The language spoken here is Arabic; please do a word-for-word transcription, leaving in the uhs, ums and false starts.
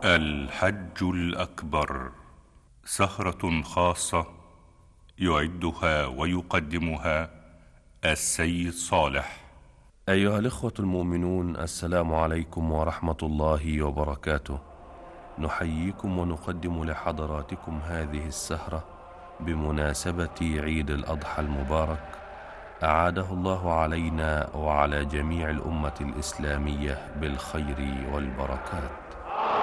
الحج الأكبر سهرة خاصة يعدها ويقدمها السيد صالح. أيها الإخوة المؤمنون، السلام عليكم ورحمة الله وبركاته. نحييكم ونقدم لحضراتكم هذه السهرة بمناسبة عيد الأضحى المبارك، أعاده الله علينا وعلى جميع الأمة الإسلامية بالخير والبركات.